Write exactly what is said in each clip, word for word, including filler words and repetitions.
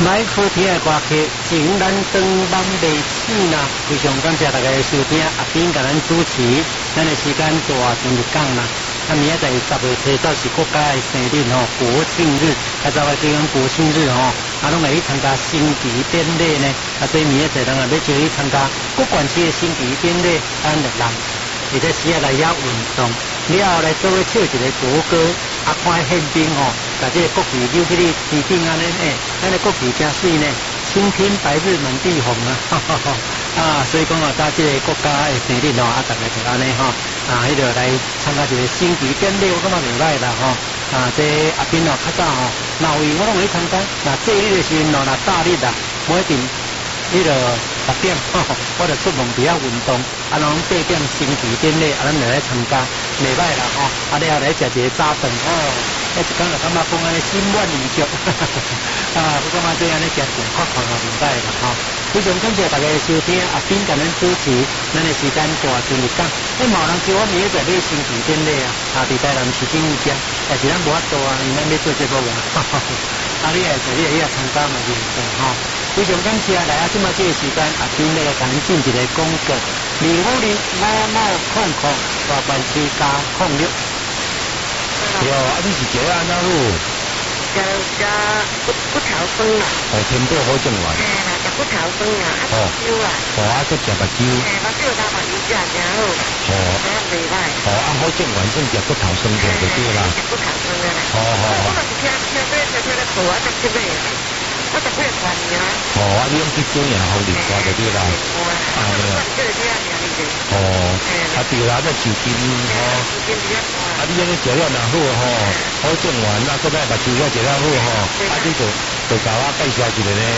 来好听的歌曲，情难断万未死啦！非常感谢大家的收听，阿斌甲咱主持，咱的时间大成日讲啦。啊，明仔载十月七早是国家的生日吼，国庆日，啊，十月几讲国庆日吼，啊，拢会去参加升旗典礼呢。啊，所以明仔载人啊要就去参加各县市的升旗典礼，咱就人，而且时啊来遐运动，了后来做伙唱一个国歌，啊，看宪兵吼。把这个国旗扭起哩，天顶安尼诶，咱的国旗真水呢，青天白日满地红啊！哈哈哈啊，所以讲啊，打这个国家的生日哦，啊，大家就安尼吼，啊，迄个来参加一个升旗典礼，我感觉袂歹啦吼。啊，这阿斌哦，较早吼，若有我拢会去参加。那节日的时阵哦，若大日啦，我一定迄个十点吼，我就出门比较运动，啊，拢八点升旗典礼，啊，咱就来参加，袂歹啦吼。啊，了后来食一个早顿哦。迄一讲就感觉讲安尼心满意足，啊！我感觉这安尼食健康康啊，袂歹啦吼。非常感谢大家的收听，阿斌甲咱主持，咱的时间大尽力讲。迄某人叫我明仔载要升旗典礼啊，啊！伫台南市政府遮，但是咱无法度啊，因咱要做节目啊。啊！你也是，你也要参加嘛，是唔吼？非常感谢来啊！即马这个时间，阿斌咧甲咱进一个广告，二五零五五空空大办之加空六。 对哦，啊，你是叫安怎好？ 叫叫骨骨头饭啊。 哦，天宝好种完。 嘿啦，食骨头饭啊，啊目睭啊。 哦，啊，搁食目睭。 嘿，目睭加目睭食真好。 哦。 这样袂歹。 哦，啊，好种完算食骨头酸的就对啦。 食骨头酸的啦。 哦哦。 我嘛是听听说听说咧做啊，才去买啊。我十几块尔。 哦，啊，你用去做也好利挂就对啦。 啊，对啊。这个这样尔哩个。 哦。啊，对啦，那酒精哦。 酒精比较大。 啊，你安尼食了若好吼，好种完啊，搁再目睭我食了好吼，啊，你就就甲我介绍一个咧。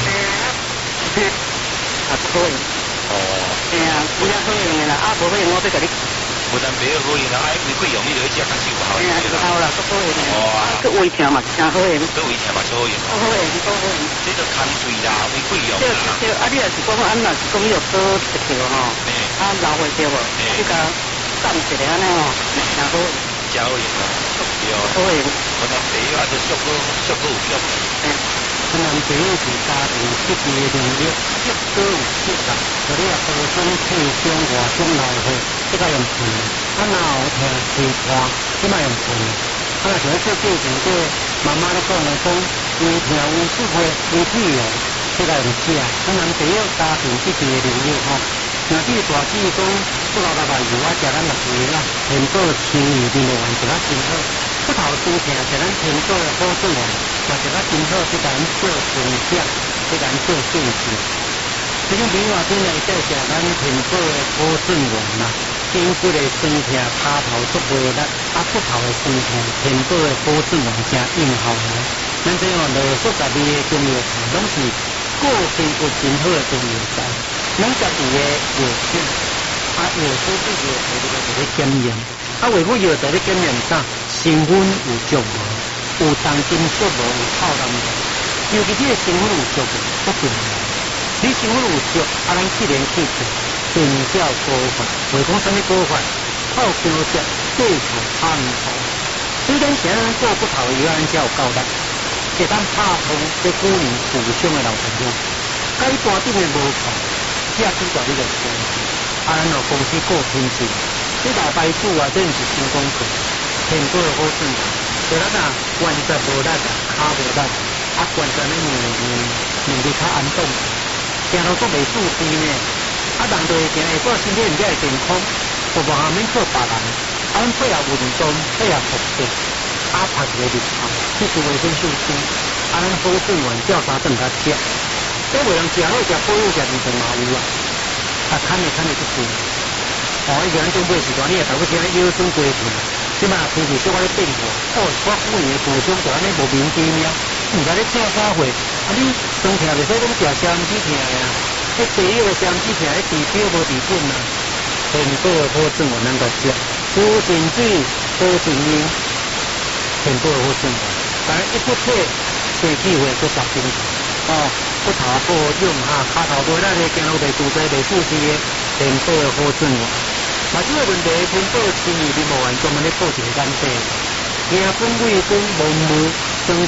啊，可以。 哦。 嘿啊，比较好用的啦，啊，无好用我要甲你。 无但别好用啦，啊，玫瑰用你就去食较少好用。 嘿啊，好啦，足好用。 哦啊。 佮胃疼嘛，真好用。 佮胃疼嘛，超好用。 好用，好好用。 这就空水啦，玫瑰用啦。 对对，啊，你若是讲安若是讲要多一条吼，啊，老岁对无？你甲放一个安尼吼，真好。 真好用啊！对哦。 好用。 我男朋友啊，都足够足够有用。 嗯。我男朋友是家庭积极的能力，足够有吸啦。所以啊，多种配种外种老货，这个用喷，啊，若有听听话，即卖用喷。啊，若像做过程过，妈妈咧讲来讲，有听有智慧有体用，这个用食。我男朋友家庭积极的能力吼。若啲大姊讲，不老大白油啊，食咱六个啦，天宝青鱼面的完食得真好。骨头酸疼食咱天宝的好种哦，嘛食得真好，去甲咱做分享，去甲咱做顺序。这种棉花片呢，会介绍咱天宝的好种源啦，筋骨的酸疼，骹头足无力，啊骨头的酸疼，天宝的好种源真应效的。咱这样六十十二个中药材，拢是个筋骨真好的中药材。咱家己的药品，啊药师对药材这个一个检验，啊为何药材咧检验啥？成分有足无，有重金属无，有泡淡无，尤其这个成分有足无，不重要。你成分有足，啊咱自然去做，遵照高法，为讲什么高法？泡姜汁，对头泡面头。所以咱现在做骨头的药，咱才有够力，会当拍通这古年负伤的老朋友，该半点的无错。这主要你就公司，啊，咱有公司过品质，这大牌子啊，真是成功过，天宝好算，所以咱啊，关节无力啊，骹无力，啊，关节咧硬硬，硬得较安顿，行路都袂舒适呢。啊，人就会行，下个身体唔只会健康，无无下面靠别人，啊，咱配合运动，配合服食，啊，拍一个日头，去做维生素 C， 啊，咱好算完照三顿甲食。这为人食好食好有食二顿嘛有啊，啊看你看你去做，哦，伊个咱种买时段，你也头不先腰酸背痛，即摆天气小可咧变化，哦，我古年的故乡就安尼无明记了，唔知咧请啥货，啊你冬天袂使讲食香脂片呀，迄第一个香脂片，迄治标无治本啊，天宝的好种我能够食，有真水，无真营，天宝的好种，但是一不退，生气会搁十斤。哦，骨头不好用哈，骹头无力的，行路袂自在，袂舒适的，天宝的好种哦。嘛，这个问题天宝青鱼你无完专门咧做一个干底，硬粉、味粉、无毛、生熟。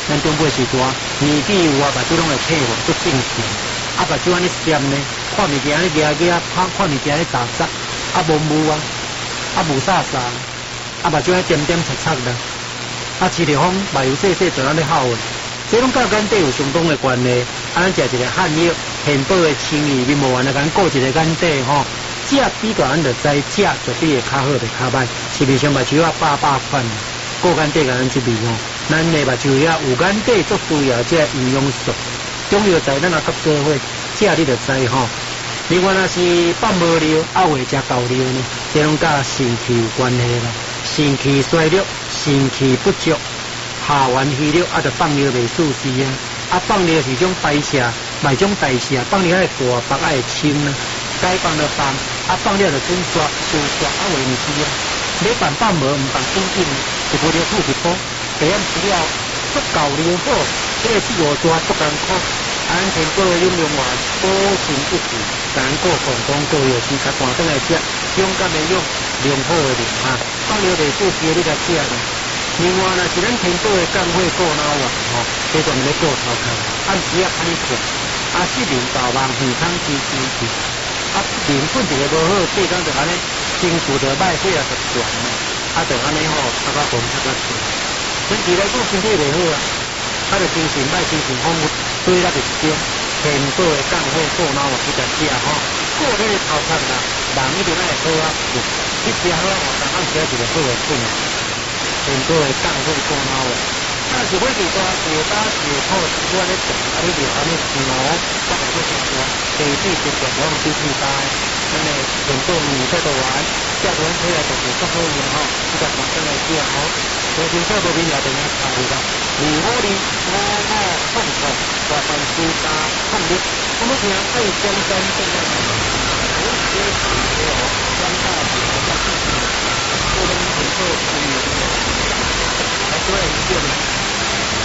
咱中辈时大，年纪有啊，目睭拢会退无，足正常。啊，目睭安尼闪呢，看物件咧夹夹，看看物件咧杂杂，啊无雾啊，啊雾煞煞，啊目睭咧点点擦擦的，啊饲着风，目油细细在咱咧吼诶，这拢甲眼底有相当诶关系。啊，咱食一个汉药，现保诶清气，面无完啊，咱顾一个眼底吼。食比较咱就知食绝对会较好，袂较歹。市面上目睭啊百百款，顾眼底甲咱即味吼。咱诶目睭遐有眼底足需要即营养素，重要在咱啊甲做伙食你就知吼。另外若是放无尿，啊未食够尿呢，这拢甲肾气有关系啦。肾气衰弱，肾气不足，下元虚弱，啊就放尿袂舒适啊。啊放尿是种排泄，卖种代谢，放尿爱大，腹爱清啊。该放就放，啊放了就准抓，就抓啊为唔是啊。你放放无唔放紧紧，就无了吐一波。第二饲了足够了好，这个四五抓足艰苦。安全保养用完，保存不死，咱过广东过药时较赶转来食，勇敢的用，良好的用啊。放了袂舒适，你甲食啦。另外若是咱天保的降血过脑丸吼，这专门咧过头壳，按时啊安尼困，啊失眠暴梦，耳康支支支。啊，面困一个无好，对讲就安尼，情绪就歹，血压就悬啦。啊，就安尼吼，擦甲风，擦甲水。长期来讲，身体袂好啊，啊，就精神歹，精神恍惚，所以咱就一种天保的降火过脑啊，去甲食吼。过迄个头壳啦，人一定爱好啊，你食好啊，换当时啊一个好的困。天保的降火过脑啊。但是我伫大石打石头，我咧动，啊你着安尼想哦，我来做啥做？地水直接往水水打，咱诶全部面色都完，食完起来就是足好用吼，你甲放上来食吼，所以小无面也定要查一下。如果你我我痛痛，大半输加抗力，我们听爱先生这个。